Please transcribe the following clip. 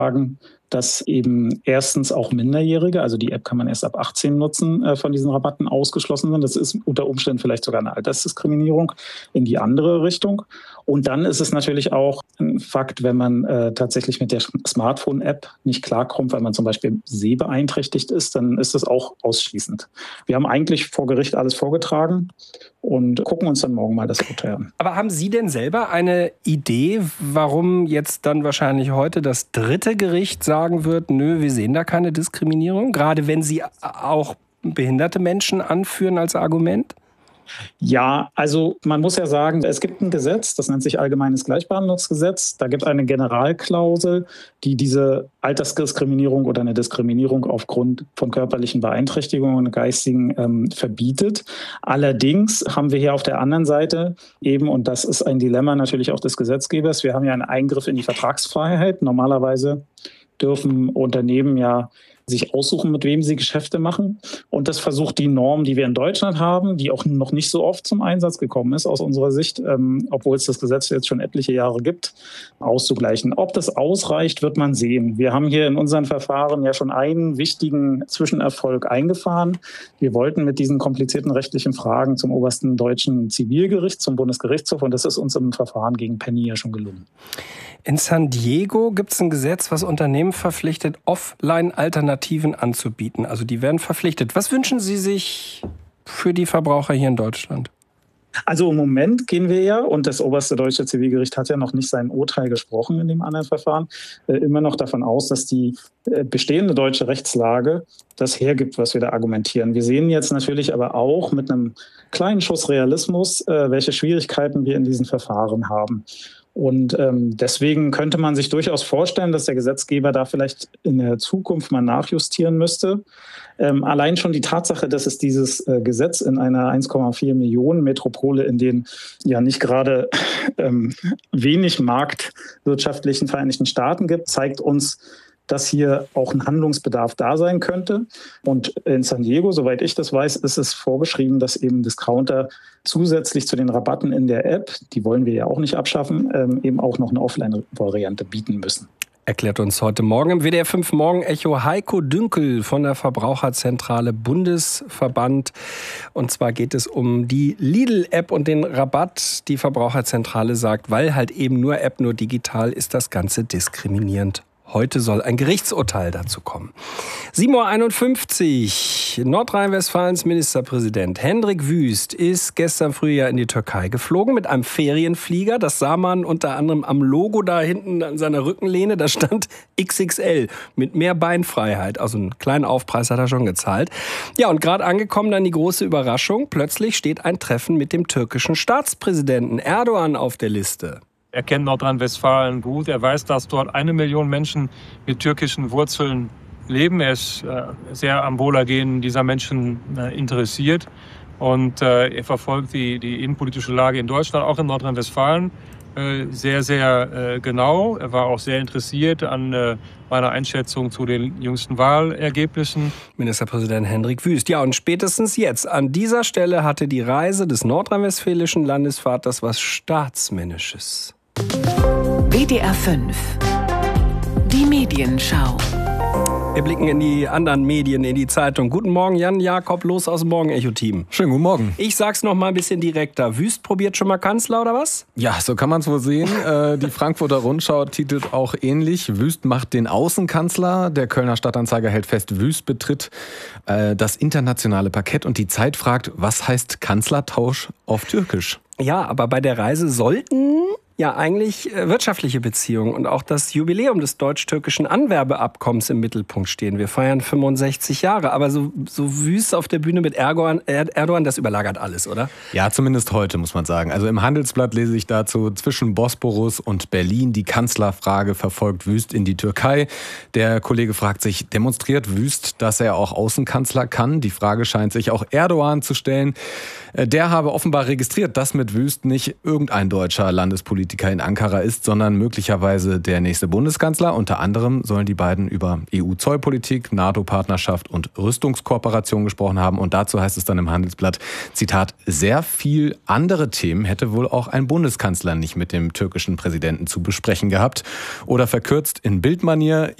dass eben erstens auch Minderjährige, also die App kann man erst ab 18 nutzen, von diesen Rabatten ausgeschlossen sind. Das ist unter Umständen vielleicht sogar eine Altersdiskriminierung in die andere Richtung. Und dann ist es natürlich auch ein Fakt, wenn man tatsächlich mit der Smartphone-App nicht klarkommt, weil man zum Beispiel sehbeeinträchtigt ist, dann ist das auch ausschließend. Wir haben eigentlich vor Gericht alles vorgetragen und gucken uns dann morgen mal das Urteil an. Aber haben Sie denn selber eine Idee, warum jetzt dann wahrscheinlich heute das dritte Gericht sagen wird, nö, wir sehen da keine Diskriminierung, gerade wenn Sie auch behinderte Menschen anführen als Argument? Ja, also man muss ja sagen, es gibt ein Gesetz, das nennt sich Allgemeines Gleichbehandlungsgesetz. Da gibt es eine Generalklausel, die diese Altersdiskriminierung oder eine Diskriminierung aufgrund von körperlichen Beeinträchtigungen und geistigen verbietet. Allerdings haben wir hier auf der anderen Seite eben, und das ist ein Dilemma natürlich auch des Gesetzgebers, wir haben ja einen Eingriff in die Vertragsfreiheit. Normalerweise dürfen Unternehmen ja sich aussuchen, mit wem sie Geschäfte machen. Und das versucht die Norm, die wir in Deutschland haben, die auch noch nicht so oft zum Einsatz gekommen ist aus unserer Sicht, obwohl es das Gesetz jetzt schon etliche Jahre gibt, auszugleichen. Ob das ausreicht, wird man sehen. Wir haben hier in unseren Verfahren ja schon einen wichtigen Zwischenerfolg eingefahren. Wir wollten mit diesen komplizierten rechtlichen Fragen zum obersten deutschen Zivilgericht, zum Bundesgerichtshof, und das ist uns im Verfahren gegen Penny ja schon gelungen. In San Diego gibt es ein Gesetz, was Unternehmen verpflichtet, Offline-Alternativen anzubieten. Also die werden verpflichtet. Was wünschen Sie sich für die Verbraucher hier in Deutschland? Also im Moment gehen wir ja, und das oberste deutsche Zivilgericht hat ja noch nicht sein Urteil gesprochen in dem anderen Verfahren, immer noch davon aus, dass die bestehende deutsche Rechtslage das hergibt, was wir da argumentieren. Wir sehen jetzt natürlich aber auch mit einem kleinen Schuss Realismus, welche Schwierigkeiten wir in diesen Verfahren haben. Und deswegen könnte man sich durchaus vorstellen, dass der Gesetzgeber da vielleicht in der Zukunft mal nachjustieren müsste. Allein schon die Tatsache, dass es dieses Gesetz in einer 1,4 Millionen Metropole, in den ja nicht gerade wenig marktwirtschaftlichen Vereinigten Staaten gibt, zeigt uns, dass hier auch ein Handlungsbedarf da sein könnte. Und in San Diego, soweit ich das weiß, ist es vorgeschrieben, dass eben Discounter zusätzlich zu den Rabatten in der App, die wollen wir ja auch nicht abschaffen, eben auch noch eine Offline-Variante bieten müssen. Erklärt uns heute Morgen im WDR 5 Morgen-Echo Heiko Dünkel von der Verbraucherzentrale Bundesverband. Und zwar geht es um die Lidl-App und den Rabatt. Die Verbraucherzentrale sagt, weil halt eben nur App, nur digital, ist das Ganze diskriminierend. Heute soll ein Gerichtsurteil dazu kommen. 7.51 Uhr. Nordrhein-Westfalens Ministerpräsident Hendrik Wüst ist gestern früh ja in die Türkei geflogen mit einem Ferienflieger. Das sah man unter anderem am Logo da hinten an seiner Rückenlehne. Da stand XXL mit mehr Beinfreiheit. Also einen kleinen Aufpreis hat er schon gezahlt. Ja, und gerade angekommen dann die große Überraschung. Plötzlich steht ein Treffen mit dem türkischen Staatspräsidenten Erdogan auf der Liste. Er kennt Nordrhein-Westfalen gut. Er weiß, dass dort 1 Million Menschen mit türkischen Wurzeln leben. Er ist sehr am Wohlergehen dieser Menschen interessiert. Und er verfolgt die innenpolitische Lage in Deutschland, auch in Nordrhein-Westfalen, sehr, sehr genau. Er war auch sehr interessiert an meiner Einschätzung zu den jüngsten Wahlergebnissen. Ministerpräsident Hendrik Wüst. Ja, und spätestens jetzt, an dieser Stelle hatte die Reise des nordrhein-westfälischen Landesvaters was Staatsmännisches. WDR 5. Die Medienschau. Wir blicken in die anderen Medien, in die Zeitung. Guten Morgen, Jan Jakob, los aus dem Morgen-Echo-Team. Schönen guten Morgen. Ich sag's noch mal ein bisschen direkter. Wüst probiert schon mal Kanzler, oder was? Ja, so kann man es wohl sehen. Die Frankfurter Rundschau titelt auch ähnlich. Wüst macht den Außenkanzler. Der Kölner Stadtanzeiger hält fest, Wüst betritt das internationale Parkett. Und die Zeit fragt, was heißt Kanzlertausch auf Türkisch? Ja, aber bei der Reise sollten ja eigentlich wirtschaftliche Beziehungen und auch das Jubiläum des deutsch-türkischen Anwerbeabkommens im Mittelpunkt stehen. Wir feiern 65 Jahre, aber so Wüst auf der Bühne mit Erdogan, das überlagert alles, oder? Ja, zumindest heute, muss man sagen. Also im Handelsblatt lese ich dazu, zwischen Bosporus und Berlin die Kanzlerfrage verfolgt Wüst in die Türkei. Der Kollege fragt sich, demonstriert Wüst, dass er auch Außenkanzler kann? Die Frage scheint sich auch Erdogan zu stellen. Der habe offenbar registriert, dass mit Wüst nicht irgendein deutscher Landespolitiker Politiker in Ankara ist, sondern möglicherweise der nächste Bundeskanzler. Unter anderem sollen die beiden über EU-Zollpolitik, NATO-Partnerschaft und Rüstungskooperation gesprochen haben. Und dazu heißt es dann im Handelsblatt, Zitat, sehr viel andere Themen hätte wohl auch ein Bundeskanzler nicht mit dem türkischen Präsidenten zu besprechen gehabt. Oder verkürzt in Bildmanier,